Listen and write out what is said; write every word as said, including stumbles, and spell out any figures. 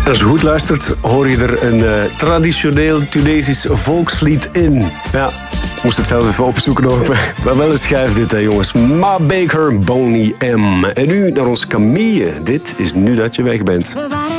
Als je goed luistert, hoor je er een uh, traditioneel Tunesisch volkslied in. Ja, ik moest het zelf even opzoeken nog. Maar wel een schijf dit, hè, jongens. Ma Baker, Boney M. En nu naar ons Camille. Dit is Nu Dat Je Weg Bent. We waren